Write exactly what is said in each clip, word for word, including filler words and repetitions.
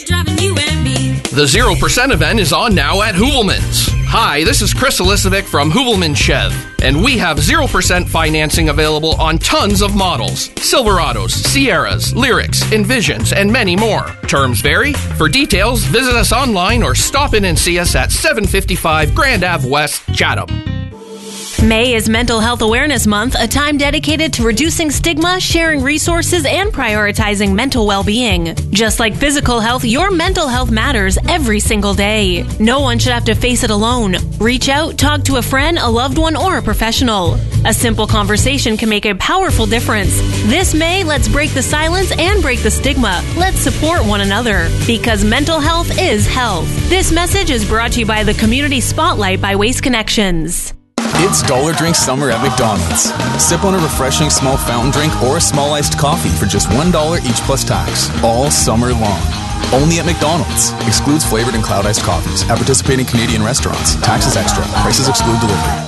The zero percent event is on now at Hoovelman's. Hi, this is Chris Elisovic from Hoovelman Chev, and we have zero percent financing available on tons of models. Silverados, Sierras, Lyrics, Envisions, and many more. Terms vary. For details, visit us online or stop in and see us at seven fifty-five Grand Ave West, Chatham. May is Mental Health Awareness Month, a time dedicated to reducing stigma, sharing resources, and prioritizing mental well-being. Just like physical health, your mental health matters every single day. No one should have to face it alone. Reach out, talk to a friend, a loved one, or a professional. A simple conversation can make a powerful difference. This May, let's break the silence and break the stigma. Let's support one another, because mental health is health. This message is brought to you by the Community Spotlight by Waste Connections. It's Dollar Drink Summer at McDonald's. Sip on a refreshing small fountain drink or a small iced coffee for just one dollar each plus tax, all summer long. Only at McDonald's. Excludes flavored and cloud iced coffees at participating Canadian restaurants. Taxes extra. Prices exclude delivery.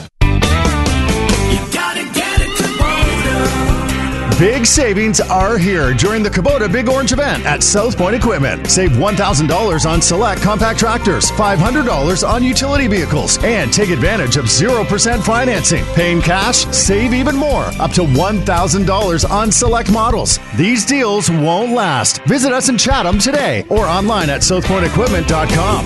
Big savings are here during the Kubota Big Orange event at South Point Equipment. Save one thousand dollars on select compact tractors, five hundred dollars on utility vehicles, and take advantage of zero percent financing. Paying cash, save even more, up to one thousand dollars on select models. These deals won't last. Visit us in Chatham today or online at south point equipment dot com.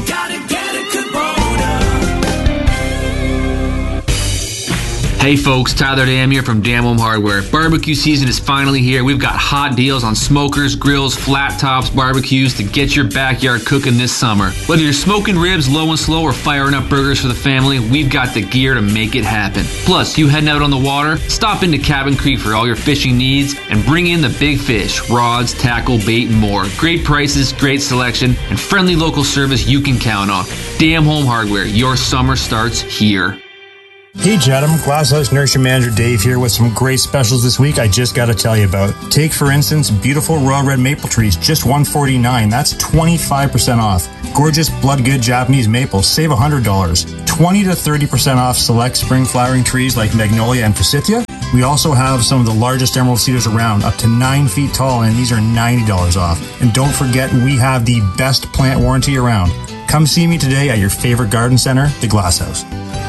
Hey folks, Tyler Dam here from Dam Home Hardware. Barbecue season is finally here. We've got hot deals on smokers, grills, flat tops, barbecues to get your backyard cooking this summer. Whether you're smoking ribs low and slow or firing up burgers for the family, we've got the gear to make it happen. Plus, you heading out on the water? Stop into Cabin Creek for all your fishing needs and bring in the big fish, rods, tackle, bait, and more. Great prices, great selection, and friendly local service you can count on. Dam Home Hardware, your summer starts here. Hey Chatham, Glasshouse Nursery Manager Dave here with some great specials this week I just got to tell you about. Take for instance beautiful Royal Red Maple trees, just one hundred forty-nine dollars. That's twenty-five percent off. Gorgeous Blood Good Japanese maples, save one hundred dollars. twenty to thirty percent off select spring flowering trees like Magnolia and Forsythia. We also have some of the largest emerald cedars around, up to nine feet tall, and these are ninety dollars off. And don't forget, we have the best plant warranty around. Come see me today at your favorite garden center, the Glasshouse.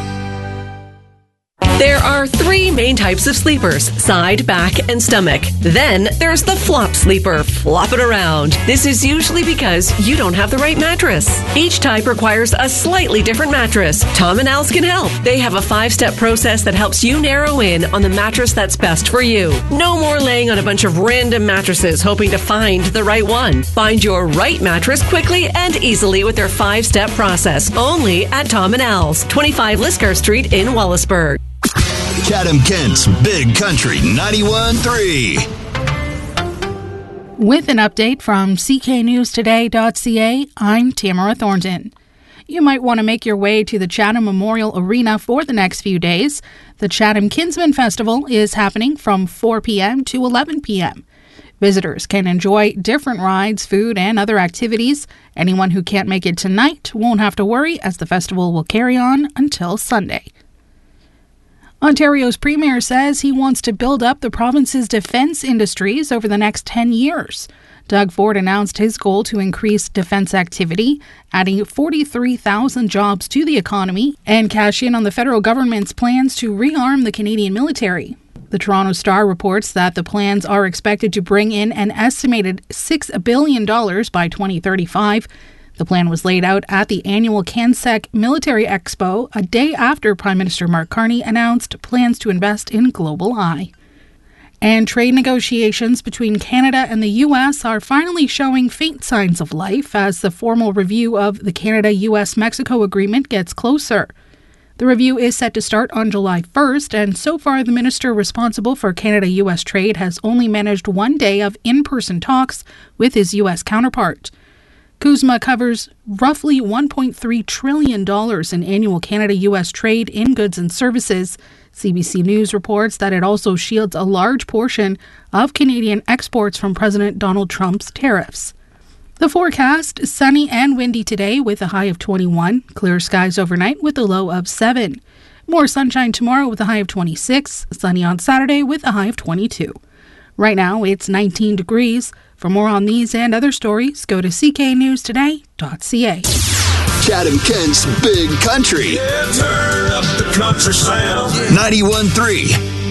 There are three main types of sleepers, side, back, and stomach. Then there's the flop sleeper, flop it around. This is usually because you don't have the right mattress. Each type requires a slightly different mattress. Tom and Al's can help. They have a five-step process that helps you narrow in on the mattress that's best for you. No more laying on a bunch of random mattresses hoping to find the right one. Find your right mattress quickly and easily with their five-step process. Only at Tom and Al's, twenty-five Liscar Street in Wallaceburg. Chatham Kent's Big Country ninety-one point three. With an update from c k news today dot c a, I'm Tamara Thornton. You might want to make your way to the Chatham Memorial Arena for the next few days. The Chatham Kinsman Festival is happening from four p.m. to eleven p.m. Visitors can enjoy different rides, food, and other activities. Anyone who can't make it tonight won't have to worry, as the festival will carry on until Sunday. Ontario's Premier says he wants to build up the province's defence industries over the next ten years. Doug Ford announced his goal to increase defence activity, adding forty-three thousand jobs to the economy, and cash in on the federal government's plans to rearm the Canadian military. The Toronto Star reports that the plans are expected to bring in an estimated six billion dollars by twenty thirty-five. The plan was laid out at the annual CanSec Military Expo a day after Prime Minister Mark Carney announced plans to invest in Global Eye. And trade negotiations between Canada and the U S are finally showing faint signs of life as the formal review of the Canada-U S Mexico agreement gets closer. The review is set to start on July first, and so far the minister responsible for Canada-U S trade has only managed one day of in-person talks with his U S counterpart. CUSMA covers roughly one point three trillion dollars in annual Canada-U S trade in goods and services. C B C News reports that it also shields a large portion of Canadian exports from President Donald Trump's tariffs. The forecast, sunny and windy today with a high of twenty-one, clear skies overnight with a low of seven. More sunshine tomorrow with a high of twenty-six, sunny on Saturday with a high of twenty-two. Right now it's nineteen degrees. For more on these and other stories, go to c k news today dot c a. Chatham Kent's Big Country. Yeah, turn up the country sound. ninety-one point three